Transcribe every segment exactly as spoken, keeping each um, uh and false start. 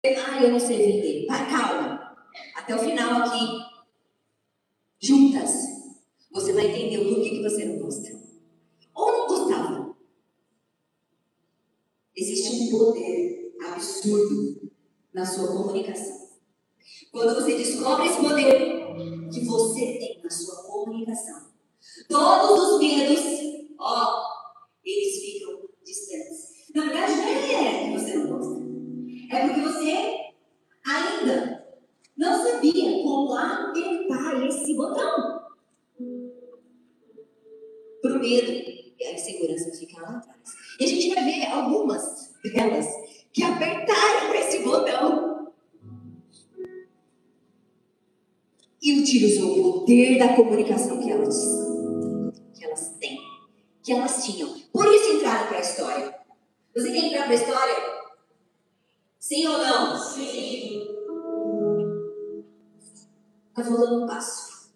Ah, eu não sei vender. Vai, calma. Até o final aqui, juntas, você vai entender o porquê que você não gosta. Ou não gostava. Existe um poder absurdo na sua comunicação. Quando você descobre esse poder que você tem na sua comunicação, todos os medos, ó, eles ficam distantes. Na verdade, não é que você não gosta. É porque você ainda não sabia como apertar esse botão. Pro medo e a insegurança ficar lá atrás. E a gente vai ver algumas delas que apertaram esse botão e utilizou o poder da comunicação que elas, que elas têm, que elas tinham. Por isso entraram para a história. Você quer entrar para a história? Sim ou não? Sim. Está faltando um passo.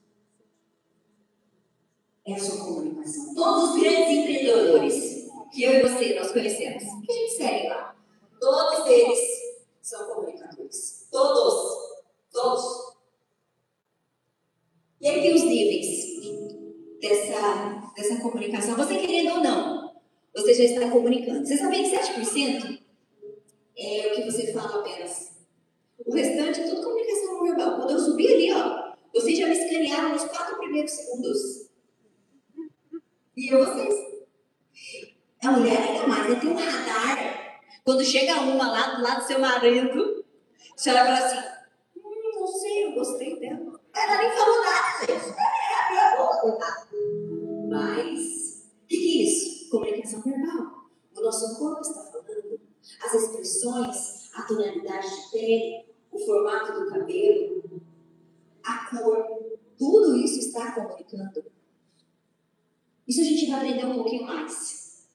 É a sua comunicação. Todos os grandes empreendedores que eu e você nós conhecemos, que a gente segue lá, todos eles são comunicadores. Todos. Todos. E aí tem os níveis dessa, dessa comunicação. Você querendo ou não, você já está comunicando. Você sabia que sete por cento é o que você fala apenas. O restante é tudo comunicação não verbal. Quando eu subi ali, ó, vocês já me escanearam nos quatro primeiros segundos. E eu, vocês. A mulher ainda mais, né? Tem um radar. Quando chega uma lá do lado do seu marido, você olha e fala assim, hum, não sei, eu gostei dela. Ela nem falou nada, gente. É, minha boca, coitada. Mas, o que, que é isso? Comunicação verbal. O nosso corpo está falando. As expressões, a tonalidade de pele, o formato do cabelo, a cor, tudo isso está comunicando. Isso a gente vai aprender um pouquinho mais.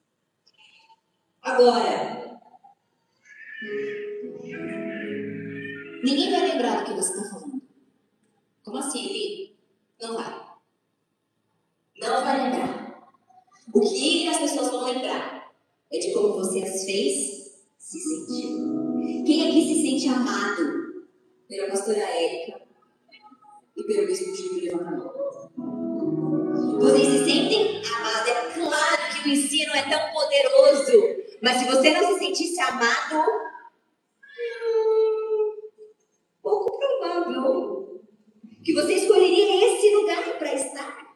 Agora, ninguém vai lembrar do que você está falando. Como assim, Eli? Não vai. Não vai lembrar. O que as pessoas vão lembrar é de como você as fez se sentir. Quem aqui se sente amado pela pastora Érica e pelo bispo Júlio? Levanta a mão. Vocês se sentem amados? É claro que o ensino é tão poderoso, mas se você não se sentisse amado, pouco provável que você escolheria esse lugar para estar.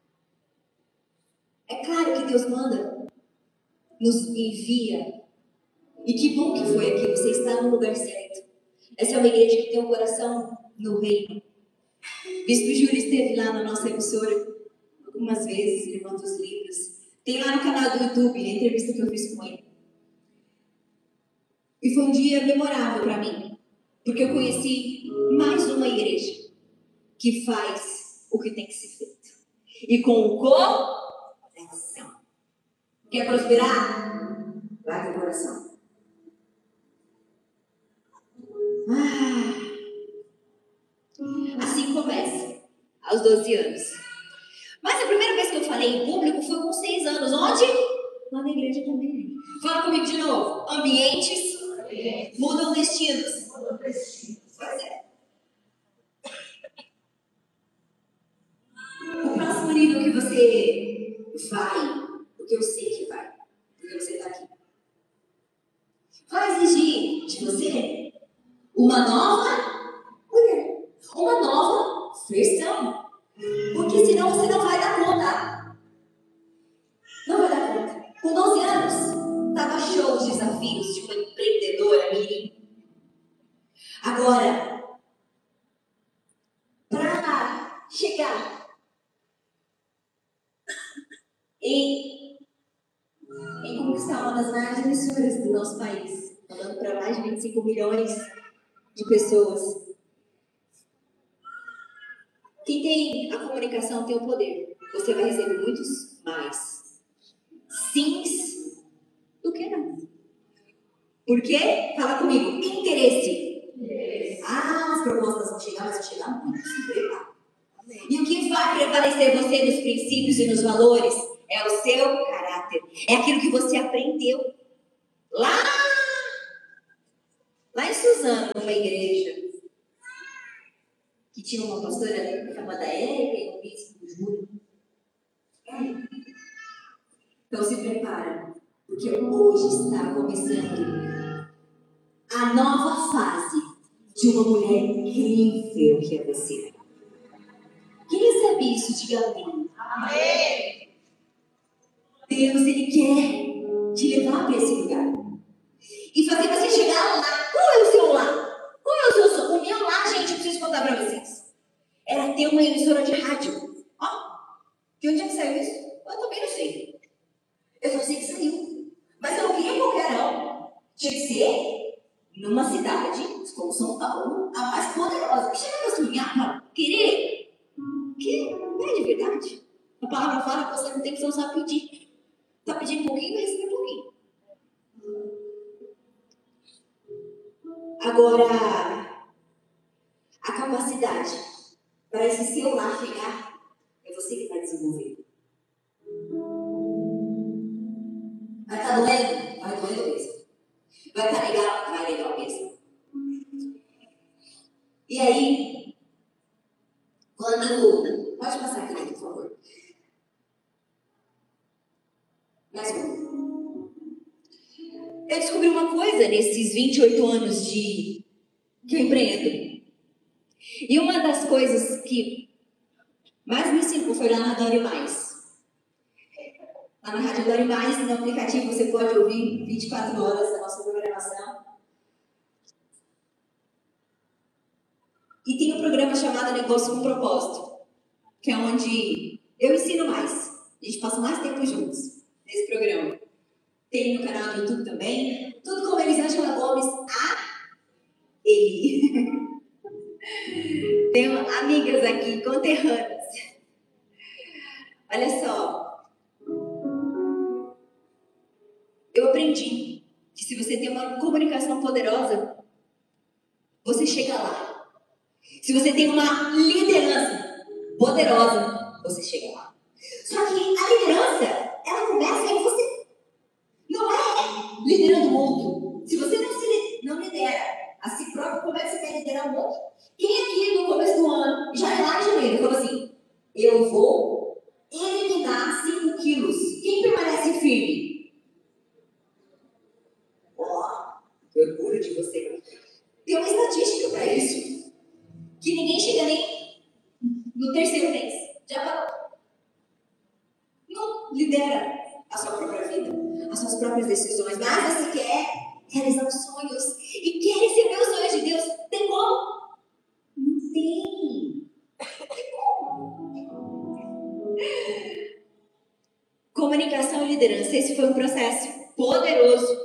É claro que Deus manda, nos envia. E que bom que foi aqui, você está no lugar certo. Essa é uma igreja que tem um coração no reino. Bispo Júlio esteve lá na nossa emissora algumas vezes, levando os livros. Tem lá no canal do YouTube a entrevista que eu fiz com ele. E foi um dia memorável para mim, porque eu conheci mais uma igreja que faz o que tem que ser feito. E com o coração. Quer prosperar? Vai com o coração. Ah, assim começa, aos doze anos. Mas a primeira vez que eu falei em público foi com seis anos. Onde? Lá na igreja também. Fala comigo de novo. Ambientes mudam destinos. Pois é. O próximo nível que você vai, porque eu sei que vai, porque você está aqui, vai exigir de você uma nova mulher, uma nova versão. Porque senão você não vai dar conta. Não vai dar conta. Com doze anos, estava show os desafios de uma empreendedora mirim. Agora, para chegar em, em conquistar uma das maiores emissoras do nosso país, falando para mais de vinte e cinco milhões de pessoas, quem tem a comunicação tem o poder. Você vai receber muitos mais sims do que não. Por quê? Fala comigo. Interesse. Interesse. Ah, as propostas vão chegar, mas vão chegar muito. Se prepara. E o que vai prevalecer você nos princípios e nos valores é o seu caráter. É aquilo que você aprendeu lá Lá em Suzano, numa igreja, que tinha uma pastora chamada Érica e um bispo Júlio. Então se prepara, porque hoje está começando a nova fase de uma mulher incrível que é você. Quem recebe isso, diga amém. Amém. Deus, Ele quer te levar para esse lugar e fazer você chegar lá. Qual é o seu lá? Qual é o seu sonho? O meu lá, gente, eu preciso contar para vocês. Era ter uma emissora de rádio. Ó, de onde é que saiu isso? Eu também não sei. Eu só sei que saiu. Mas eu não queria qualquer não. Tinha que ser numa cidade como São Paulo, a mais poderosa. Que chega a sonhar, não. Querer. Que não é de verdade. A palavra fala que você não tem que só pedir. Tá pedindo um pouquinho, vai receber um pouquinho. Agora, a capacidade para esse seu lar chegar, é você que vai desenvolver. Vai estar doendo? Vai doendo mesmo. Vai estar legal? Vai legal mesmo. E aí, quando... Pode passar aqui dentro, por favor. Mais um. Eu descobri uma coisa nesses vinte e oito anos de que eu empreendo. E uma das coisas que mais me ensinou foi lá na Dore Mais. Lá na Rádio Dore Mais, no aplicativo, você pode ouvir vinte e quatro horas da nossa programação. E tem um programa chamado Negócio com Propósito, que é onde eu ensino mais. A gente passa mais tempo juntos nesse programa. Tem no canal do YouTube também. Tudo com Elisângela Gomes, a Eli. Tenho amigas aqui, conterrâneas. Olha só. Eu aprendi que se você tem uma comunicação poderosa, você chega lá. Se você tem uma liderança poderosa, você chega lá. Só que a liderança, ela começa em você. Não é liderando o mundo. Se você não, se, não lidera a si próprio, como é que você quer liderar o mundo? Quem aqui no começo do ano, já é lá em janeiro, falou assim: eu vou eliminar cinco quilos. Quem permanece firme? Ó, oh, orgulho de você. Tem uma estatística para isso. Que ninguém chega nem no terceiro mês. Já parou. Não lidera a sua própria vida, as suas próprias decisões, mas você quer realizar os sonhos e quer receber os sonhos de Deus. Tem como? Não tem. Tem como. Comunicação e liderança. Esse foi um processo poderoso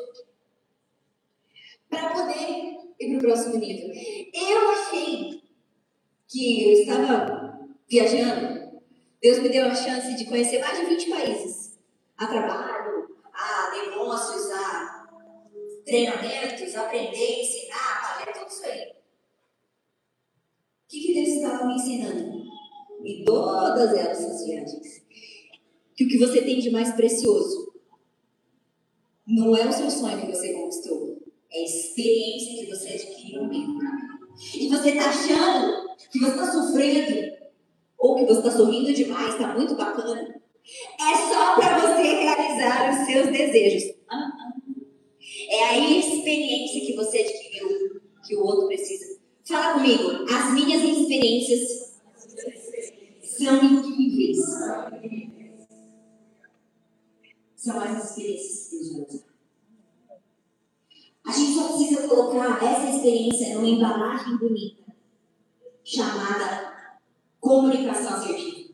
para poder ir para o próximo nível. Eu achei que eu estava viajando. Deus me deu a chance de conhecer mais de vinte países. A trabalho, a negócios, a treinamentos, aprender, ensinar, fazer tudo isso aí. O que, que Deus estava me ensinando? Em todas essas viagens. Que o que você tem de mais precioso não é o seu sonho que você conquistou. É a experiência que você adquiriu no meio do caminho. E você está achando que você está sofrendo ou que você está sorrindo demais, está muito bacana. É só para você realizar os seus desejos. É a experiência que você adquiriu que o outro precisa. Fala comigo. As minhas experiências são incríveis. São as experiências que Deus vai usar. A gente só precisa colocar essa experiência numa embalagem bonita, chamada comunicação assertiva.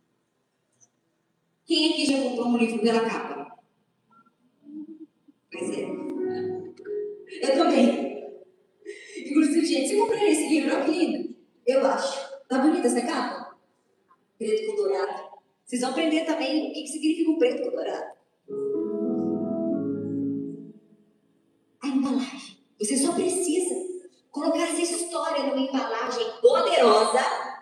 Quem aqui já comprou um livro pela capa? Pois é. Eu também. Inclusive, gente, você comprou esse livro? Olha que lindo. Eu acho. Tá bonita essa capa? Preto com dourado. Vocês vão aprender também o que significa o preto com dourado. A embalagem. Você só precisa colocar essa história numa embalagem poderosa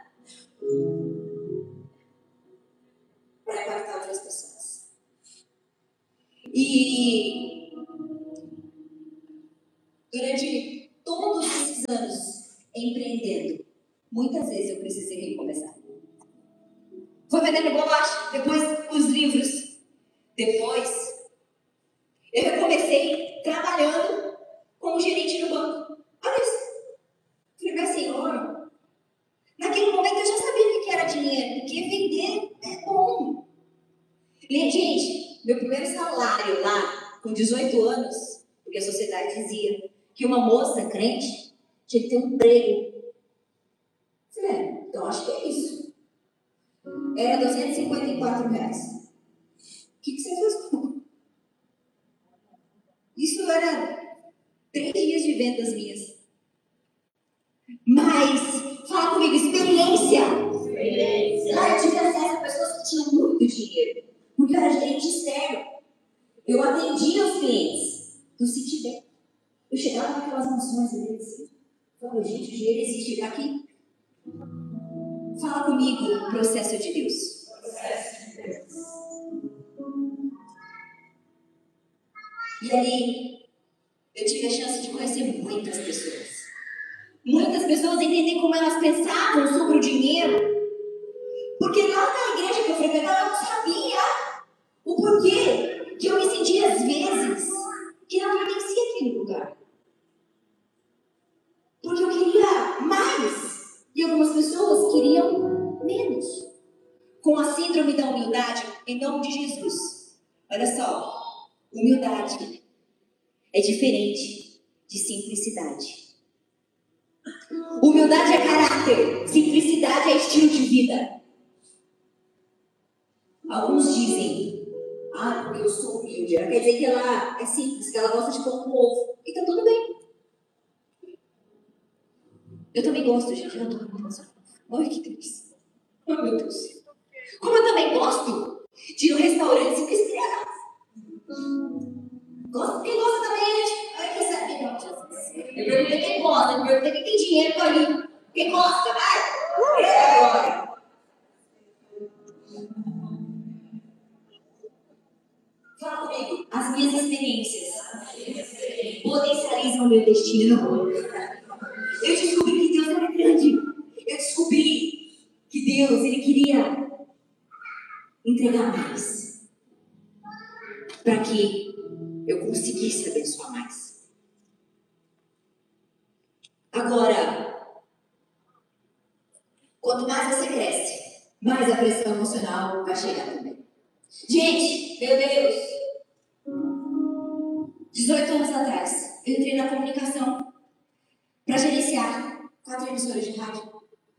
para impactar outras pessoas. E durante todos esses anos empreendendo, muitas vezes eu precisei recomeçar. Foi vendendo bolacha, depois os livros. Depois, eu recomecei trabalhando como gerente no banco. Olha isso. Falei, meu senhor, naquele momento eu já sabia o que era dinheiro, porque vender é bom. Gente, meu primeiro salário lá, com dezoito anos, porque a sociedade dizia que uma moça crente tinha que ter um emprego. Falei, é, então acho que é isso. Era duzentos e cinquenta e quatro reais. O que, que você fez com? Isso era três dias de vendas minhas. Mas, fala comigo, experiência. Experiência. Lá eu tive acesso a pessoas que tinham muito dinheiro. Porque eu era gerente externo. Eu atendia os clientes do Citibank. Eu chegava naquelas mansões deles. Eu falava, gente, o dinheiro existe aqui. Fala comigo, processo de Deus. Processo de Deus. E ali, eu tive a chance de conhecer muitas pessoas. Muitas pessoas entender como elas pensavam sobre o dinheiro. Porque lá na igreja que eu frequentava, eu não sabia o porquê que eu me sentia às vezes que não pertencia àquele lugar. Porque eu queria mais. E algumas pessoas queriam menos. Com a síndrome da humildade, em nome de Jesus. Olha só, humildade é diferente de simplicidade. Humildade é caráter, simplicidade é estilo de vida. Alguns dizem, ah, porque eu sou humilde. Ela quer dizer que ela é simples, que ela gosta de pão com ovo. Então tudo bem. Eu também gosto, gente. Eu tô com você. Ai, que delícia. Ai, meu Deus. Como eu também gosto de ir no restaurante cinco estrelas. Gosto, quem gosta também, gente? Ai, que sabe, não, Jesus. Eu perguntei quem gosta, eu perguntei quem tem dinheiro pra ir. Quem gosta, vai? É agora. Fala comigo. As minhas experiências potencializam o meu destino. Eu descobri que Deus era grande. Eu descobri que Deus, Ele queria entregar mais. Para que eu conseguisse abençoar mais. Agora, quanto mais você cresce, mais a pressão emocional vai chegar também. Gente, meu Deus, dezoito anos atrás, eu entrei na comunicação para gerenciar quatro emissoras de rádio.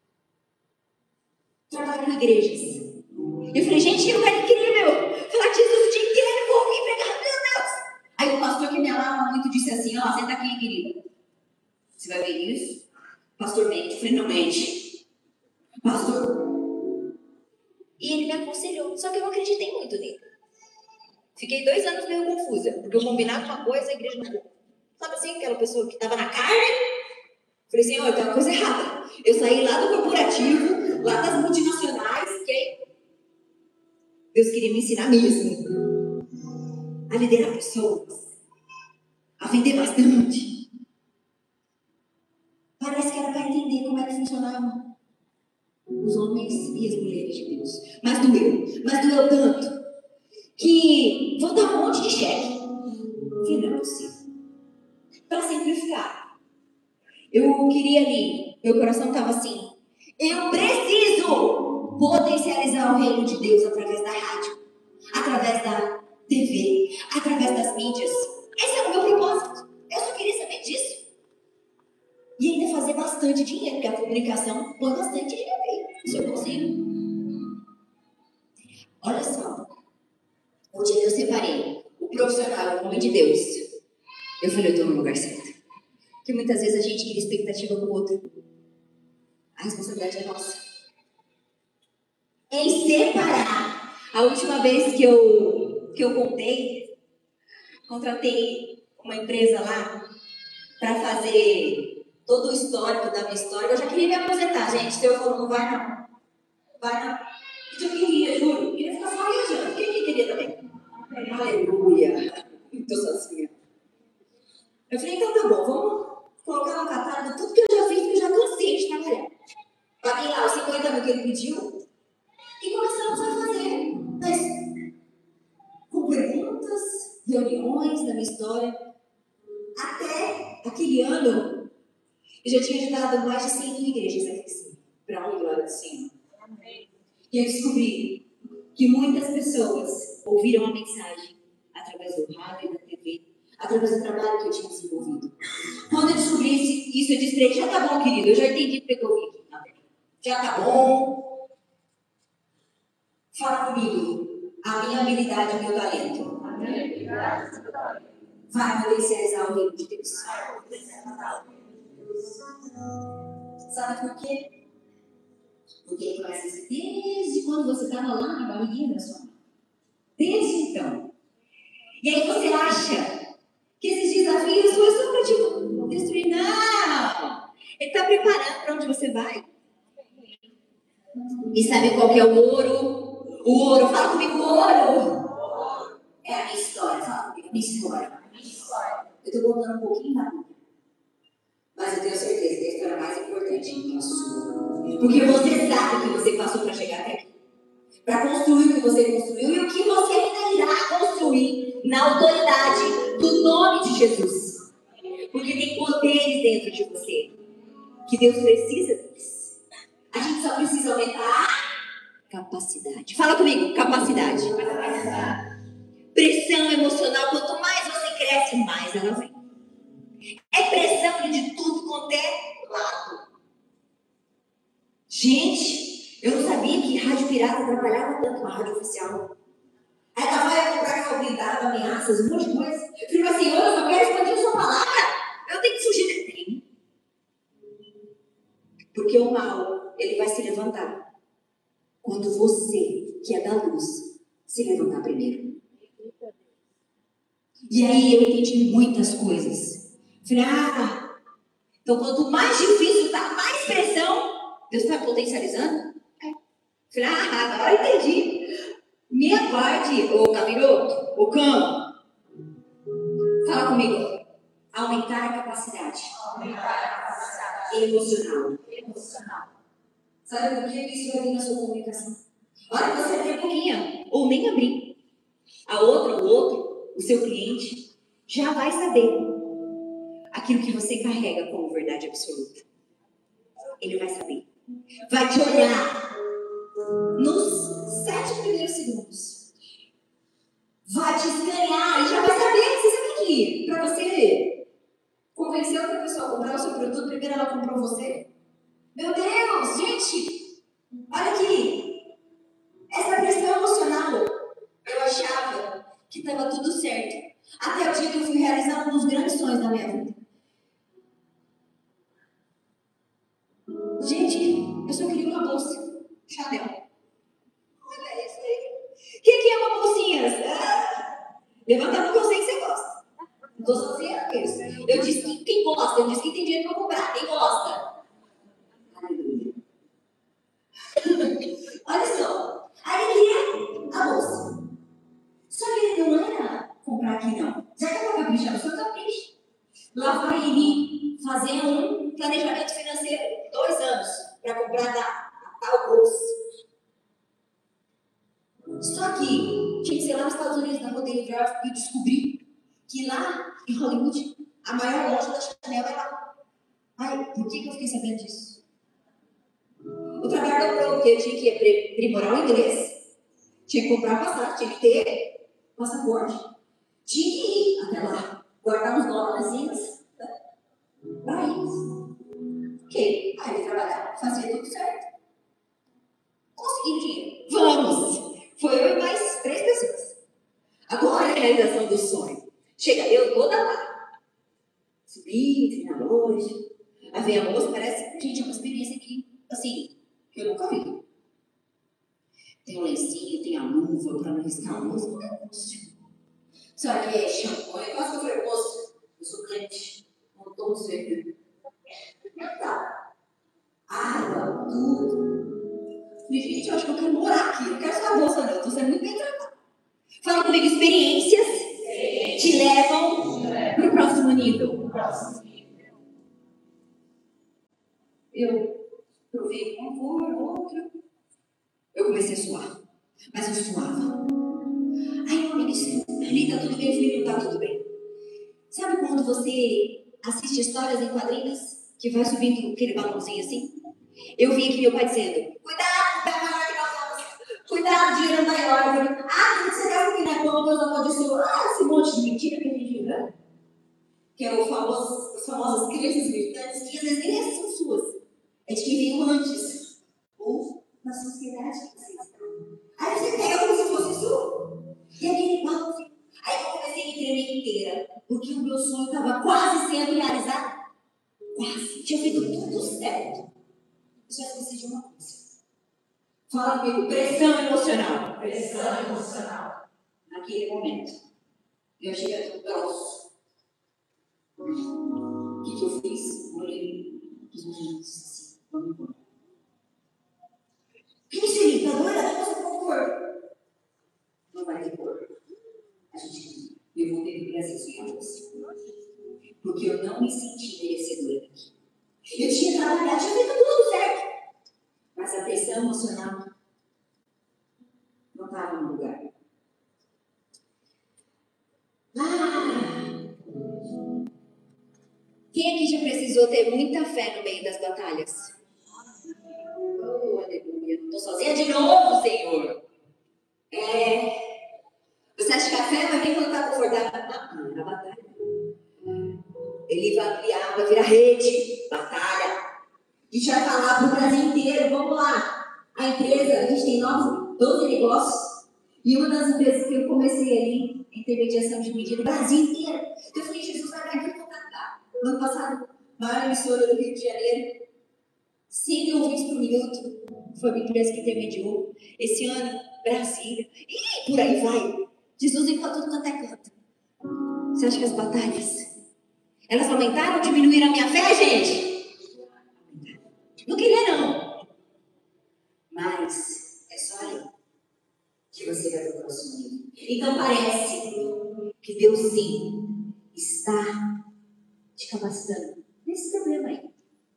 Trabalho com igrejas. Eu falei, gente, que lugar incrível! Falar de Jesus o dia inteiro, vou ouvir pregar, meu Deus! Aí o pastor que me amava muito disse assim, ó, oh, senta aqui, querida. Você vai ver isso? Pastor mente. Eu falei, não mente. Pastor. E ele me aconselhou, só que eu não acreditei muito nele. Fiquei dois anos meio confusa, porque eu combinava uma coisa, a igreja não. Sabe assim, aquela pessoa que estava na carne? Falei assim, olha, tem uma coisa errada. Eu saí lá do corporativo, lá das multinacionais, que aí Deus queria me ensinar mesmo a liderar pessoas, a vender bastante. Parece que era para entender como é que funcionavam os homens e as mulheres de Deus. Mas doeu, mas doeu tanto que vou dar um monte de cheque. Falei, não é possível. Para simplificar, eu queria ali, meu coração estava assim, eu preciso potencializar o reino de Deus através da rádio, através da T V, através das mídias. Esse é o meu propósito. Eu só queria saber disso. E ainda fazer bastante dinheiro, porque a comunicação põe bastante dinheiro. Se eu consigo. Olha só. O dia que eu separei o profissional, o homem de Deus, eu falei, eu estou no lugar certo. Porque muitas vezes a gente cria expectativa com o outro. A responsabilidade é nossa. Em separar. A última vez que eu, que eu contei, contratei uma empresa lá para fazer todo o histórico da minha história. Eu já queria me aposentar, gente. O Senhor falou, não vai não. Vai não. Eu queria, juro. Eu queria ficar só viajando. Quem que queria também? Aleluia. Estou sozinha. Eu falei, então tá bom, vamos colocar no catálogo tudo que eu já fiz, que eu já cansei de trabalhar. Paguei lá os cinquenta mil que ele pediu e começamos a fazer. Mas, com perguntas, reuniões da minha história. Até aquele ano, eu já tinha ajudado mais de cem igrejas a crescer. Para a glória do Senhor. E eu descobri que muitas pessoas ouviram a mensagem através do rádio e da T V, através do trabalho que eu tinha desenvolvido. Quando eu descobri isso, eu disse para ele, já tá bom, querido, eu já entendi porque eu vim aqui. Tá? Já tá bom. Fala comigo. A minha habilidade e o meu talento vai potencializar o reino de Deus. Sabe por quê? Porque ele conhece isso desde quando você estava lá na barriguinha da sua mãe. Desde então. E aí você acha que esses desafios foi só para te destruir. Não! Ele está preparando para onde você vai. E sabe qual que é o ouro? O ouro, fala comigo, o ouro. É a minha história, fala comigo, a minha história. Eu estou contando um pouquinho da minha. Mas eu tenho certeza que a história mais importante é a sua. Porque você sabe o que você passou para chegar até aqui. Para construir o que você construiu e o que você ainda irá construir na autoridade do nome de Jesus. Porque tem poderes dentro de você que Deus precisa deles. A gente só precisa aumentar a capacidade. Fala comigo, capacidade. Pressão emocional, quanto mais você cresce, mais ela vem. É pressão de tudo quanto é lado. Gente, eu não sabia que rádio pirata atrapalhava tanto uma rádio oficial. Aí ela vai comprar carro blindado, ameaças, um monte de coisa. Eu falei assim, eu só quero expandir a sua palavra. Eu tenho que fugir desse trem. Porque o mal, ele vai se levantar quando você, que é da luz, se levantar primeiro. E aí eu entendi muitas coisas. Falei, ah, então quanto mais difícil está, mais pressão, Deus está potencializando? É. Falei, ah, agora eu entendi. Minha parte, ô capiroto, ô cão, fala comigo. Aumentar a capacidade. Aumentar a capacidade. Emocional. Emocional. Sabe por que isso vai vir na sua comunicação? Olha, você abre um pouquinho, ou nem abrir. A outra, o outro, o seu cliente, já vai saber aquilo que você carrega como verdade absoluta. Ele vai saber. Vai te olhar nos sete primeiros segundos. Vai te escanear e já vai saber. Você sabe que para você convencer outra pessoa a comprar o seu produto, primeiro ela comprou você. Meu Deus, gente, olha aqui. Essa pressão emocional, eu achava que estava tudo certo. Até o dia que eu fui realizar um dos grandes sonhos da minha vida. Gente, eu só queria uma bolsa Chanel. Olha isso aí. O que, que é uma bolsinha? Ah, levanta a mão que eu sei que você gosta. Não estou sozinha com isso. Eu disse que quem gosta, eu disse que tem dinheiro para comprar. Quem gosta? Aleluia. Olha só. Aí ele queria a bolsa. Só que ele não era comprar aqui, não. Já que eu vou caprichar no seu capricho, lá vai ele fazer um planejamento financeiro. Dois anos para comprar a, a tal bolsa. Só que tinha que ser lá nos Estados Unidos, na Rodeo Drive, e eu descobri que lá em Hollywood, a maior loja da Chanel é lá. Ai, por que, que eu fiquei sabendo disso? O trabalho dobrou, porque eu tinha que aprimorar o inglês, tinha que comprar passagem, tinha que ter passaporte, tinha que ir até lá, guardar uns dólares para isso. Ok, aí ele trabalhava, fazia tudo certo. Consegui dinheiro. Vamos! Foi eu e mais três pessoas. Agora é a realização do sonho. Chega, eu toda lá. Subi, entrei na loja. Aí vem a moça, parece, gente, é uma experiência aqui, assim, que eu nunca vi. Tem o lencinho, tem a luva para não riscar a moça. Só que é champanhe. Quase que eu falei, moça, eu sou crente. Não estou servindo. Tá. Água, tudo. Falei, gente, eu acho que eu quero morar aqui. Eu não quero só a bolsa, não. Eu estou sendo muito bem tratada. Fala comigo, experiências te levam para o próximo nível. Eu provei um cor, outro. Eu comecei a suar. Mas eu suava. Aí uma amiga disse, ali tá tudo bem, eu falei, não tá tudo bem. Sabe quando você assiste histórias em quadrinhos, que vai subindo aquele balãozinho assim? Eu vi aqui meu pai dizendo, cuidado, pé maior que nós vamos. Cuidado, dinheiro maior. Ah, você quer que na conta Deus amaldiçoou? Ah, esse monte de mentira que a gente viu, que é o famoso, as famosas crenças militantes, que às vezes nem essas são suas. É de quem veio antes. Ou na sociedade que você está. Aí você pega como se fosse sua. E aquele papo. Aí eu comecei a me tremer inteira. Porque o meu sonho estava quase sendo realizado. Quase. Tinha feito tudo certo. Eu já esqueci de uma coisa. Fala comigo, pressão emocional. Pressão emocional. Naquele momento. Eu cheguei a grosso. O que, que eu fiz? Olhei os meus disse assim, vamos embora. O que isso aí? Tá doida? Você tem cor? Não vai ter cor. A gente, eu vou ter que Brasil sem você. Porque eu não me senti merecedora daqui. Eu tinha trabalhado, tinha feito tudo certo. Mas a pressão emocional não estava no lugar. Ah! Quem aqui já precisou ter muita fé no meio das batalhas? Oh, aleluia. Não estou sozinha de novo, Senhor. É. Você acha que a fé vai vir quando está confortável? Ah, na batalha. Ele vai ampliar, vai virar rede. Batalha. A gente vai falar para o Brasil inteiro. Vamos lá. A empresa, a gente tem nove, doze negócios. E uma das empresas que eu comecei ali, intermediação de medida, o Brasil inteiro. Então eu falei, Jesus vai vir aqui contatar. No ano passado, maior emissora do Rio de Janeiro. cem ouvintes por minuto. Foi uma empresa que intermediou. Esse ano, Brasília. E por aí vai. Jesus enquanto tudo quanto é canto. Você acha que as batalhas, elas aumentaram ou diminuíram a minha fé, gente? Não queria, não. Mas é só aí que você vai para o próximo nível. Então parece que Deus sim está te capacitando nesse problema aí.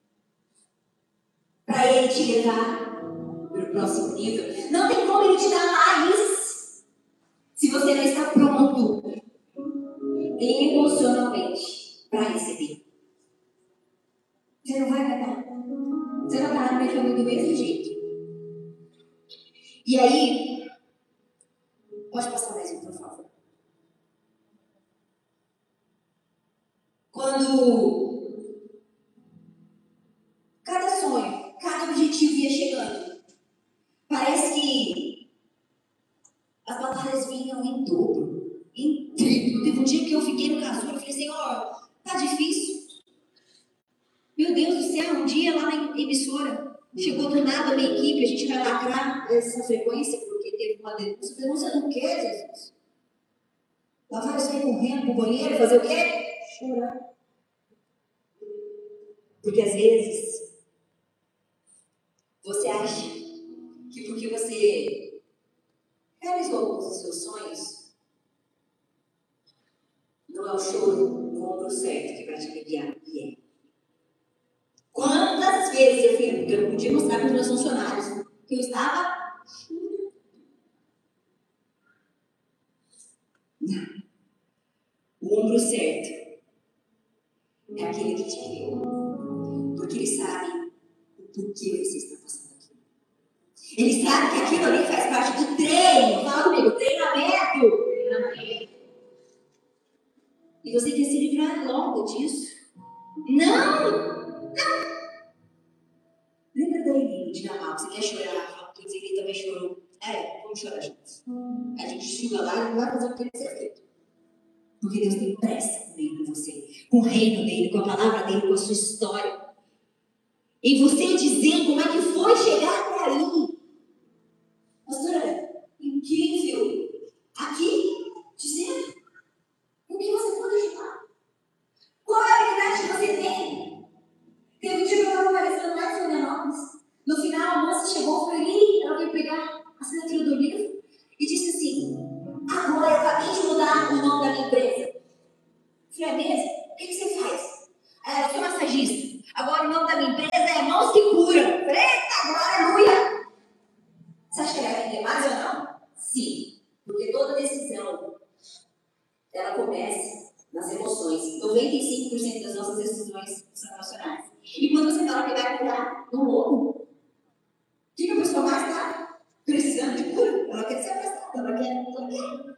Para Ele te levar para o próximo nível. Não tem como Ele te dar mais se você não está pronto emocionalmente para receber. Você não vai aguentar. Você vai parar no meio do caminho do mesmo jeito. E aí, pode passar mais um, por favor. Quando cada sonho, cada objetivo ia chegando, parece que as batalhas vinham em dobro, em triplo. Teve um dia que eu fiquei no casulo e falei, Senhor, tá difícil. Meu Deus do céu, um dia lá na emissora, chegou do nada a minha equipe, a gente vai lacrar essa frequência, porque teve uma denúncia. Denúncia não quer, Jesus? Lá vai você correndo pro banheiro, fazer o quê? Chorar. Porque às vezes, você acha que porque você realizou alguns dos seus sonhos, não é o choro no ombro certo que vai te aliviar. E é. Quantas vezes eu fui, porque eu não podia mostrar para os meus funcionários que eu estava chorando. Não. O ombro certo é aquele que te criou. Porque ele sabe o porquê você está passando aquilo. Ele sabe que aquilo ali faz parte do treino. Fala comigo, treinamento. Treinamento. E você quer se livrar logo disso? Não! Não! Lembra da Eline de Namal? Você quer chorar? Quer dizer que ele também chorou. É, vamos chorar juntos. A gente chega lá e não vai fazer o que tem que ser feito. Porque Deus tem pressa comigo, com você. Com o reino dele, com a palavra dele, com a sua história. E você dizer como é que foi chegar até ali. Pastora, incrível. Aqui, dizendo o que você pode ajudar. Qual é a habilidade que você tem? Teve um dia que eu estava aparecendo lá em Florianópolis. No final, a moça chegou, foi ali, ela veio pegar a assinatura do livro e disse assim, agora eu acabei de mudar o nome da minha empresa. Falei, é mesmo? O que, que você faz? É, eu sou massagista. Agora o nome da minha empresa é Mãos que no lobo. O que a pessoa mais está precisando de cura? Ela quer ser afastada, ela quer, ela quer.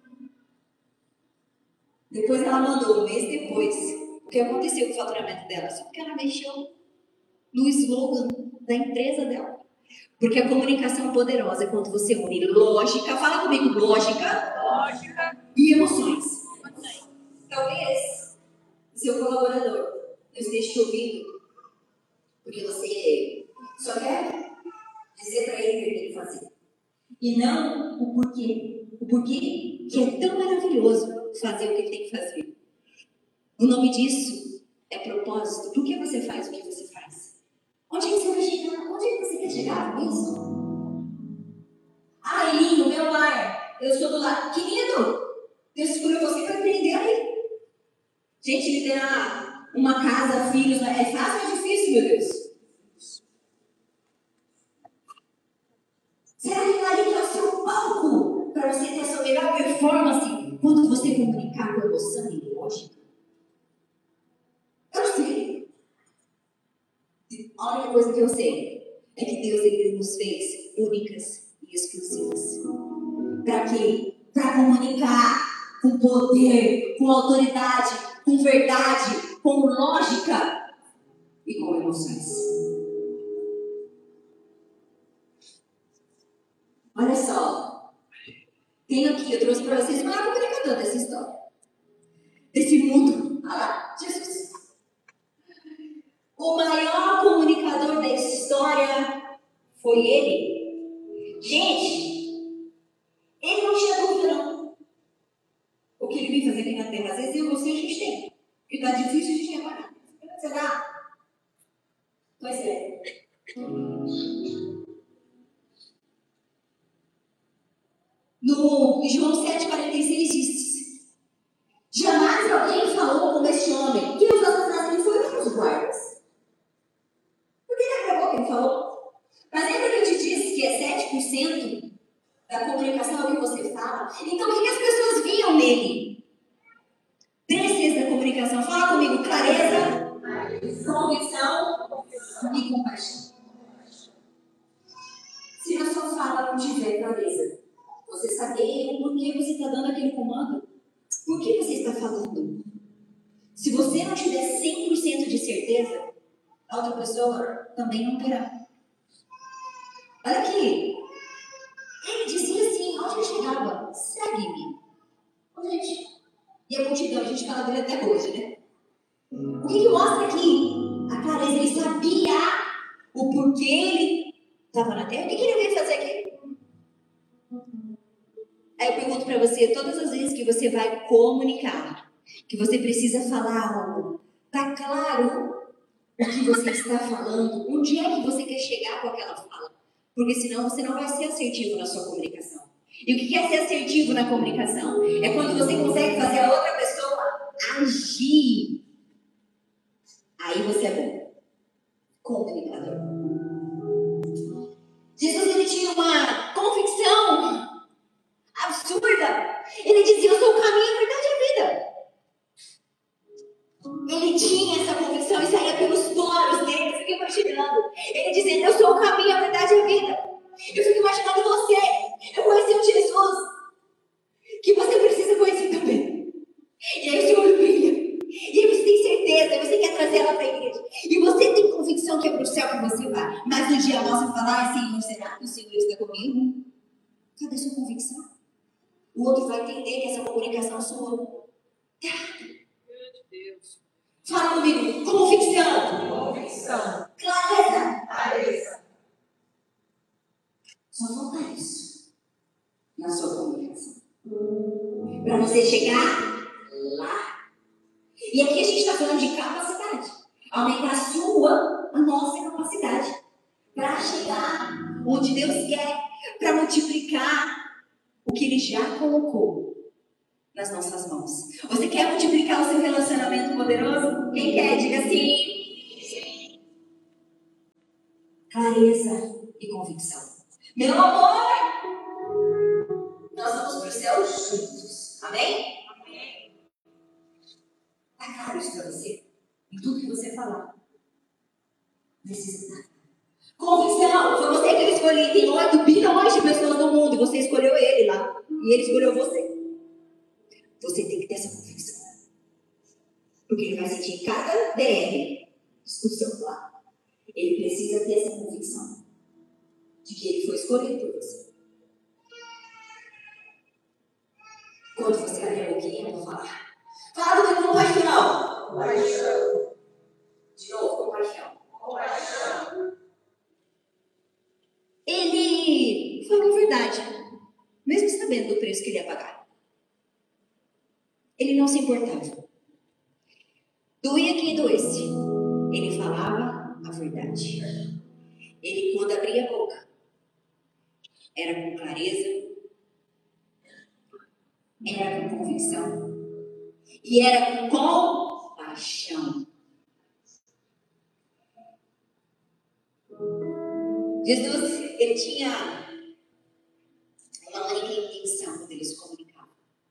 Depois ela mandou, um mês depois, o que aconteceu com o faturamento dela? Só porque ela mexeu no slogan da empresa dela. Porque a comunicação é poderosa quando você une lógica, fala comigo, lógica, lógica. E emoções. Talvez o seu colaborador não esteja te ouvindo porque você só quer dizer para ele o que ele tem que fazer. E não o porquê. O porquê que é tão maravilhoso fazer o que ele tem que fazer. O nome disso é propósito. Por que você faz o que você faz? Onde você vai chegar? Onde você quer chegar com isso? Ah, lindo, meu lar. Eu sou do lar. Querido, Deus escolheu você para empreender aí. Gente, liderar uma casa, filhos, é fácil ou é difícil, meu Deus? Será que ali que é o seu palco para você ter a sua melhor performance quando você comunicar com emoção e lógica? Eu sei. A única coisa que eu sei é que Deus ele nos fez únicas e exclusivas. Para quê? Para comunicar com poder, com autoridade, com verdade, com lógica e com emoções. Olha só, tenho aqui, eu trouxe para vocês o maior comunicador dessa história, desse mundo. Olha lá, Jesus. O maior comunicador da história foi ele. Gente, ele não tinha dúvida, não. O que ele veio fazer aqui na Terra, às vezes eu e você a gente tem. Porque está difícil a gente reparar. Será? Pois é. No João sete, quarenta e seis diz: jamais alguém falou como este homem, que os outros nascidos foram os guardas. Por que ele acabou que ele falou? Mas lembra que eu te disse que é sete por cento da comunicação é o que você fala? Então o que as pessoas viam nele? Três Cs da comunicação. Fala comigo: clareza, convicção e compaixão. Se a sua fala não tiver clareza, você saber por que você está dando aquele comando? Por que você está falando? Se você não tiver cem por cento de certeza, a outra pessoa também não terá. Olha aqui. Ele dizia assim, onde ele chegava? Segue-me. Ô, gente, e a multidão, a gente fala dele até hoje, né? O que, que mostra aqui? A clareza, ele sabia o porquê ele estava na terra. O que, que ele veio fazer aqui? Aí eu pergunto para você, todas as vezes que você vai comunicar, que você precisa falar algo, tá claro o que você está falando? Onde é que você quer chegar com aquela fala? Porque senão você não vai ser assertivo na sua comunicação. E o que é ser assertivo na comunicação? É quando você consegue fazer a outra pessoa agir. Aí você é bom. Comunicador. Jesus, ele tinha uma convicção absurda. Ele dizia, eu sou o caminho, a verdade e a vida. Ele tinha essa convicção e saía pelos poros dele. Eu fico imaginando. Ele dizendo, eu sou o caminho, a verdade e a vida. Eu fico imaginando você. Eu conheci um Jesus que você precisa conhecer também. E aí o Senhor brilha. E aí você tem certeza, você quer trazer ela para a igreja. E você tem convicção que é para o céu que você vai. Mas no dia mal você fala, ai Senhor, será que o Senhor está comigo? Cadê sua convicção? O outro vai entender que essa comunicação sua. Fala comigo, convicção. Convicção. Clareza. Clareza. Só falta isso na sua comunicação. Para você chegar lá. E aqui a gente está falando de capacidade. Aumentar a sua, a nossa capacidade. Para chegar onde Deus quer. Para multiplicar o que Ele já colocou nas nossas mãos. Você quer multiplicar o seu relacionamento poderoso? Quem quer? Diga sim. Sim. Clareza e convicção. Meu amor, nós vamos para o céu juntos. Amém? Amém. Está claro isso para você? Em tudo que você falar. Precisa estar. Convicção. Foi você que eu escolhi. Tem oito bilhões de pessoas no mundo e você escolheu ele lá. E ele escolheu você. Você tem que ter essa convicção. Porque ele vai sentir cada D R discussão lá. Ele precisa ter essa convicção de que ele foi escolhido por você. Quando você abrir a boquinha, eu vou falar. Fala do compaixão. Compaixão. De novo, compaixão. Compaixão. Ele falou a verdade, mesmo sabendo do preço que ele ia pagar. Ele não se importava. Doía quem doesse. Ele falava a verdade. Ele, quando abria a boca, era com clareza, era com convicção e era com compaixão. Jesus, ele tinha uma única intenção quando ele se comunicava.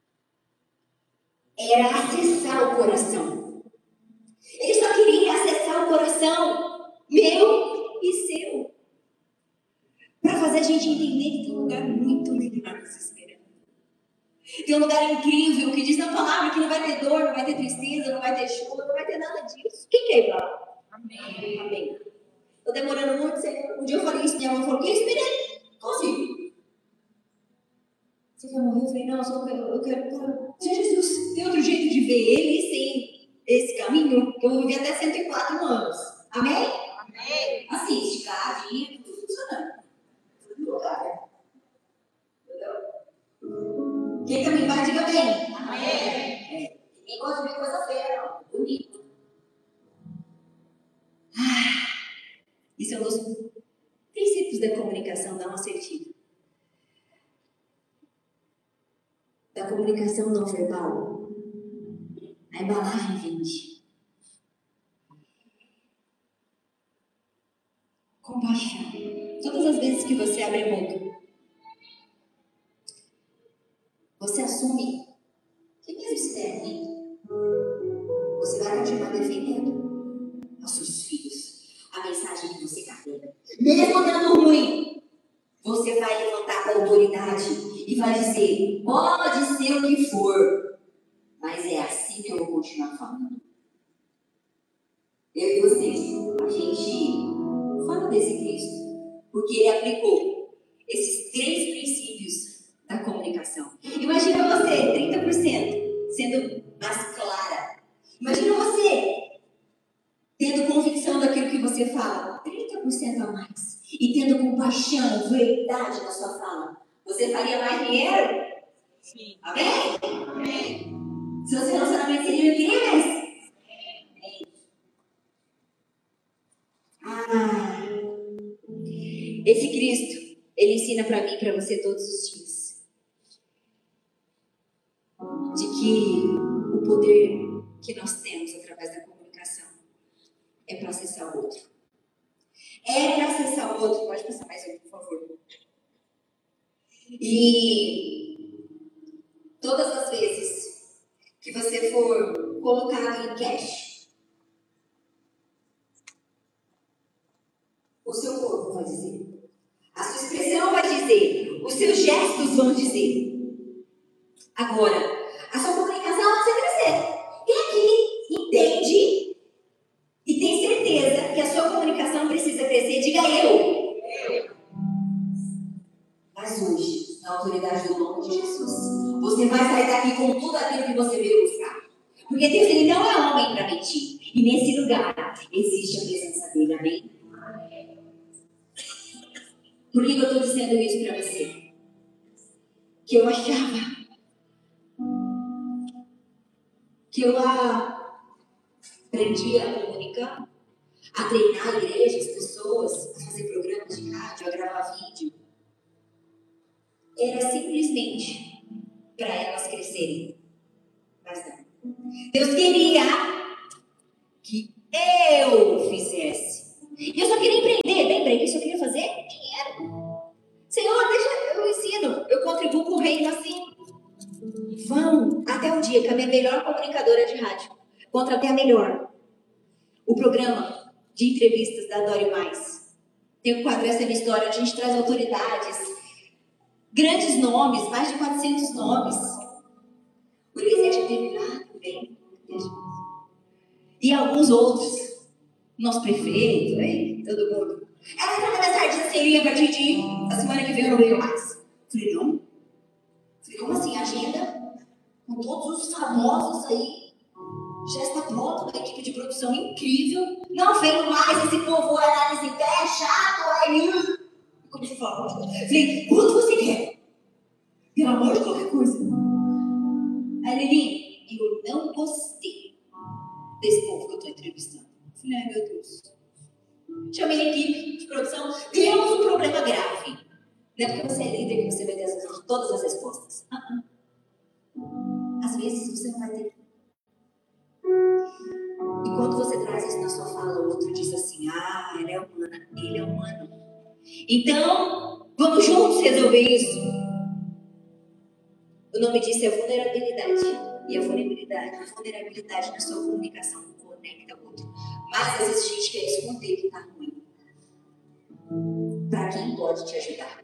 Era acessar o coração. Ele só queria acessar o coração meu e seu. Para fazer a gente entender que tem um lugar muito melhor nos esperando. Tem um lugar incrível que diz na palavra que não vai ter dor, não vai ter tristeza, não vai ter chuva, não vai ter nada disso. Quem quer ir para lá? Amém. Amém. Estou demorando muito, Senhor. Um dia eu falei isso, minha mãe falou, que esperei? Como assim? Você quer morrer? Eu falei, não, eu só quero, eu quero... Senhor Jesus, tem outro jeito de ver ele sem esse caminho? Que eu vou viver até cento e quatro anos. Amém? Amém. Assim, esticadinho, tudo funcionando. Tudo no lugar. Entendeu? Quem também vai, diga bem. Amém. É. Ninguém gosta de ver coisa feia, não. Bonito. Ah, isso é um dos princípios da comunicação não assertiva. Da comunicação não verbal. A embalagem vinte. Compaixão. Todas as vezes que você abre a boca, você assume que mesmo se der ruim, você vai continuar defendendo aos seus filhos a mensagem que você carrega. Mesmo dando ruim, você vai levantar a autoridade e vai dizer, pode ser o que for, mas é assim que eu vou continuar falando. Eu e vocês, a gente fala desse Cristo, porque ele aplicou esses três princípios da comunicação. Imagina você, trinta por cento, sendo mais clara. Imagina você tendo convicção daquilo que você fala, trinta por cento a mais. E tendo compaixão, verdade na sua fala. Você faria mais dinheiro? Sim. Amém? Amém. Seus relacionamentos seriam incríveis? Ah, esse Cristo, ele ensina para mim e para você todos os dias de que o poder que nós temos através da comunicação é para acessar o outro. É para acessar o outro. Pode passar mais um, por favor. E todas as vezes que você for colocado em cash, o seu corpo vai dizer, a sua expressão vai dizer, os seus gestos vão dizer. Agora, a sua comunicação precisa crescer. Quem aqui entende e tem certeza que a sua comunicação precisa crescer? Diga eu. Eu. Mas hoje, na autoridade do nome de Jesus, você vai sair daqui com tudo aquilo que você veio buscar. Porque Deus, ele não é homem para mentir. E nesse lugar existe a presença dele. Amém? Por que eu estou dizendo isso para você? Que eu achava que eu aprendi a comunicar, a treinar a igreja, as pessoas, a fazer programas de rádio, a gravar vídeo. Era simplesmente para elas crescerem. Mas não. Deus queria que eu fizesse. E eu só queria empreender. Bem, para isso eu queria fazer dinheiro. Senhor, deixa eu ensino. Eu contribuo com o reino assim. Vão até um dia que a minha melhor comunicadora de rádio contratei a melhor. O programa de entrevistas da Dori Mais. Tem um quadro Essa é a Minha História, onde a gente traz autoridades, grandes nomes, mais de quatrocentos nomes. O Elisete teve lá também. E alguns outros. Nosso prefeito, hein? Todo mundo. Ela está na sardinha sem linha a partir de a semana que vem eu não venho mais. Falei, não? Falei, como assim? Agenda com todos os famosos aí. Já está pronto, uma equipe de produção incrível. Não venho mais, esse povo vai análise em pé, chato, aí. Como você fala? Falei, quanto você quer? Pelo amor de qualquer coisa. Aí, Lili, eu não gostei desse povo que eu estou entrevistando. Falei, ai meu Deus. Chamei a equipe de produção. Temos um problema grave. Não é porque você é líder que você vai ter as, todas as respostas. Uh-uh. Às vezes você não vai ter. E quando você traz isso na sua fala, o outro diz assim, ah, ela é humana, ele é humano. Então, vamos juntos resolver isso. O nome disso é vulnerabilidade. E a vulnerabilidade, a vulnerabilidade na sua comunicação conecta o outro. Mas às vezes a gente quer esconder que está ruim. Para quem pode te ajudar.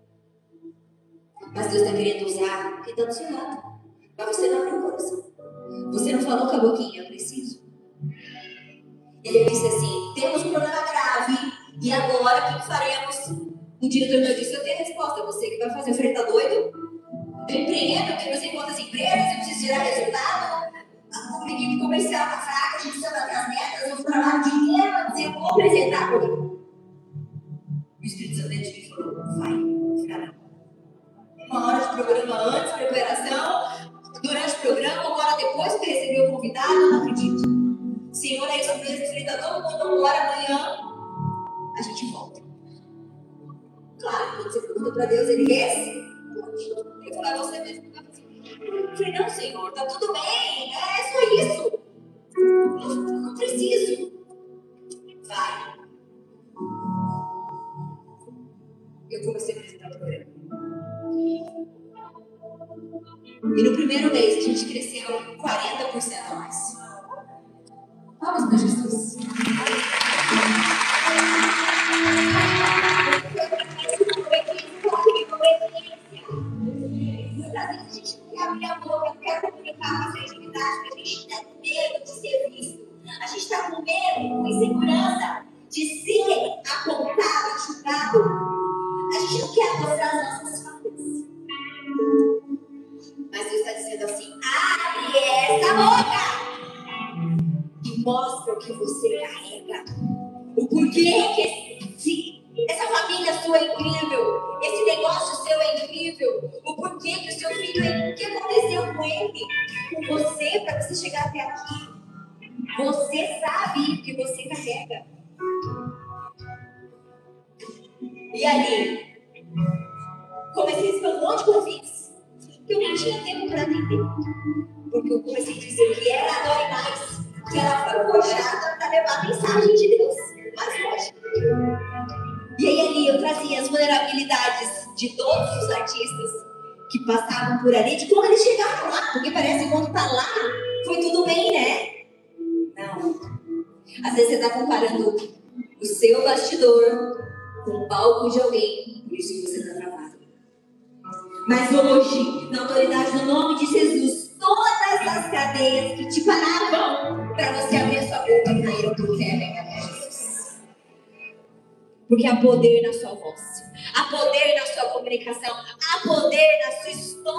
Mas Deus está querendo usar porque está do seu lado. Mas você não abriu o coração. Você não falou com a boquinha, eu preciso. Ele disse assim, temos um problema grave, e agora o que faremos? O diretor me disse, eu tenho a resposta, você que vai fazer. Eu falei, tá doido? Eu empreendo, que você encontra as empresas, eu preciso tirar resultado, a equipe comercial tá fraca, a gente precisa bater as metas, eu vou trabalhar o dia inteiro, eu dizer, eu vou apresentar por mim. O Espírito Santo dentro de mim falou, vai, fica não. Uma hora de programa antes, preparação, durante o programa, uma hora depois que recebeu o convidado, eu não acredito. Senhor, é isso mesmo, frita todo mundo, embora amanhã, a gente volta. Claro, quando você pergunta para Deus, ele responde. Ele fala, você mesmo não vai fazer. Eu falei, não, Senhor, tá tudo bem, é só isso. Não, não preciso. Vai. Eu comecei a apresentar o programa. E no primeiro mês, a gente cresceu quarenta por cento a mais. Vamos para Jesus. Muitas vezes a gente não quer abrir a boca, não quer comunicar com a criatividade, porque a gente está com medo de ser visto. A gente está com medo, com insegurança, de ser apontado, julgado. A gente não quer mostrar as nossas falhas. Mas Deus está dizendo assim, abre essa boca! E mostra o que você carrega. O porquê que esse, essa família sua é incrível. Esse negócio seu é incrível. O porquê que o seu filho é... O que aconteceu com ele? Com você, para você chegar até aqui. Você sabe o que você carrega. E ali, comecei a receber um monte de convites. Que eu não tinha tempo para atender. Porque eu comecei a dizer que ela adora mais. Que ela foi forjada para levar a mensagem de Deus mais longe. E aí ali eu trazia as vulnerabilidades de todos os artistas que passavam por ali, de como eles chegaram lá, porque parece que quando tá lá, foi tudo bem, né? Não. Às vezes você está comparando o seu bastidor com o palco de alguém, por isso que você está travado. Mas hoje, na autoridade do nome de Jesus, todas as cadeias que te paravam para você abrir a sua boca caíram por terra, Jesus. Porque há poder na sua voz, há poder na sua comunicação, há poder na sua história.